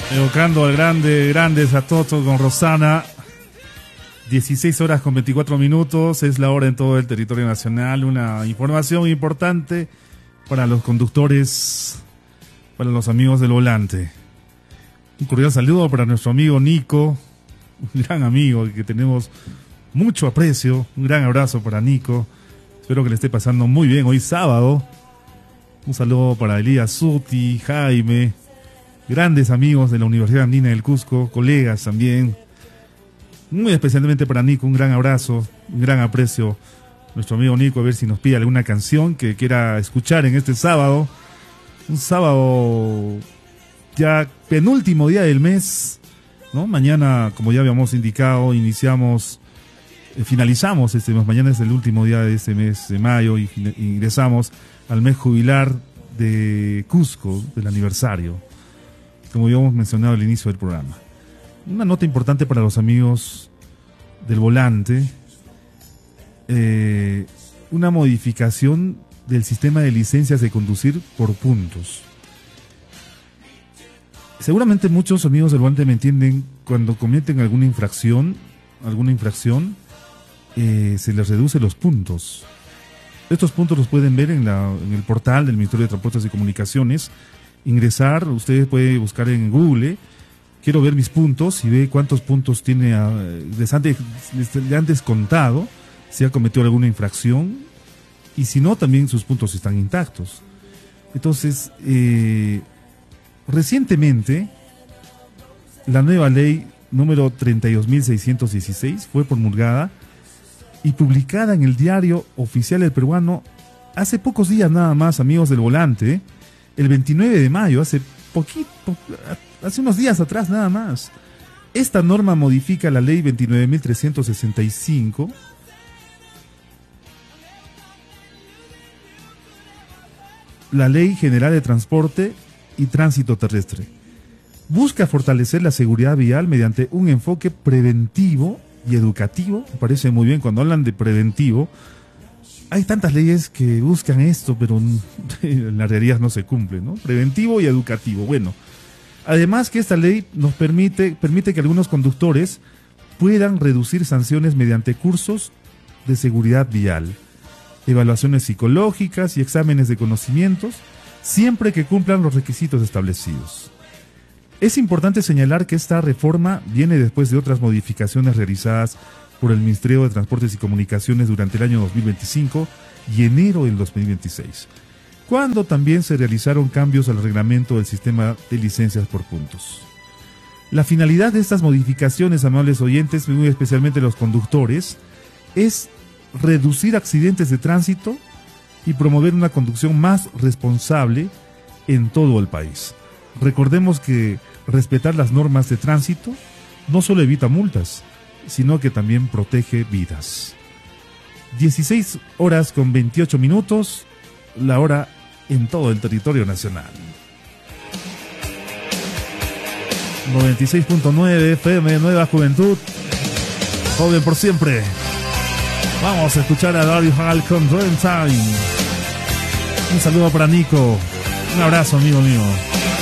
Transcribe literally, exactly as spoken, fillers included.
Evocando al grande, grandes a Toto con Rosana. dieciséis horas con veinticuatro minutos, es la hora en todo el territorio nacional. Una información importante para los conductores, para los amigos del volante. Un cordial saludo para nuestro amigo Nico, un gran amigo que tenemos mucho aprecio. Un gran abrazo para Nico. Espero que le esté pasando muy bien hoy sábado. Un saludo para Elías Suti, Jaime, grandes amigos de la Universidad Andina del Cusco, colegas también. Muy especialmente para Nico, un gran abrazo, un gran aprecio. Nuestro amigo Nico, a ver si nos pide alguna canción que quiera escuchar en este sábado. Un sábado ya penúltimo día del mes, ¿no? Mañana, como ya habíamos indicado, iniciamos, eh, finalizamos este mes. Mañana es el último día de este mes de mayo y ingresamos al mes jubilar de Cusco, del aniversario, como habíamos mencionado al inicio del programa. Una nota importante para los amigos del volante, eh, una modificación del sistema de licencias de conducir por puntos. Seguramente muchos amigos del volante me entienden, cuando cometen alguna infracción, alguna infracción, eh, se les reduce los puntos. Estos puntos los pueden ver en, la, en el portal del Ministerio de Transportes y Comunicaciones. Ingresar, ustedes pueden buscar en Google, quiero ver mis puntos, y ve cuántos puntos tiene, a, les, han de, les le han descontado, si ha cometido alguna infracción, y si no, también sus puntos están intactos. Entonces, eh, recientemente, la nueva ley número treinta y dos mil seiscientos dieciséis fue promulgada y publicada en el Diario Oficial del Peruano hace pocos días nada más, amigos del volante, el veintinueve de mayo, hace poquito, hace unos días atrás nada más. Esta norma modifica la ley veintinueve mil trescientos sesenta y cinco, la Ley General de Transporte y Tránsito Terrestre. Busca fortalecer la seguridad vial mediante un enfoque preventivo y educativo. Me parece muy bien cuando hablan de preventivo. Hay tantas leyes que buscan esto, pero en la realidad no se cumplen, ¿no? Preventivo y educativo. Bueno, además que esta ley nos permite, permite que algunos conductores puedan reducir sanciones mediante cursos de seguridad vial, evaluaciones psicológicas y exámenes de conocimientos, siempre que cumplan los requisitos establecidos. Es importante señalar que esta reforma viene después de otras modificaciones realizadas por el Ministerio de Transportes y Comunicaciones durante el año dos mil veinticinco y enero del dos mil veintiséis, cuando también se realizaron cambios al reglamento del sistema de licencias por puntos. La finalidad de estas modificaciones, amables oyentes, muy especialmente los conductores, es reducir accidentes de tránsito y promover una conducción más responsable en todo el país. Recordemos que respetar las normas de tránsito no solo evita multas, sino que también protege vidas. dieciséis horas con veintiocho minutos, la hora en todo el territorio nacional. noventa y seis punto nueve F M, Nueva Juventud, joven por siempre. Vamos a escuchar a Dario Hall con Dream Time. Un saludo para Nico. Un abrazo, amigo mío.